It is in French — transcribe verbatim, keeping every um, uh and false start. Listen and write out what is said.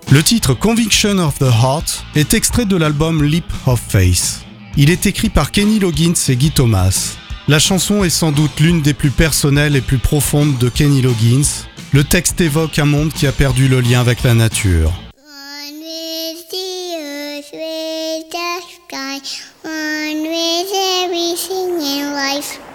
Le titre Conviction of the Heart est extrait de l'album Leap of Faith. Il est écrit par Kenny Loggins et Guy Thomas. La chanson est sans doute l'une des plus personnelles et plus profondes de Kenny Loggins. Le texte évoque un monde qui a perdu le lien avec la nature. One with the earth, with the sky, one with everything in life.